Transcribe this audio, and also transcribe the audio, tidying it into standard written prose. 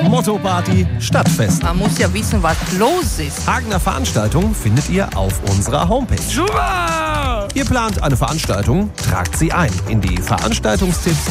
Motto-Party Stadtfest. Man muss ja wissen, was los ist. Hagener Veranstaltungen findet ihr auf unserer Homepage. Super! Ihr plant eine Veranstaltung? Tragt sie ein in die Veranstaltungstipps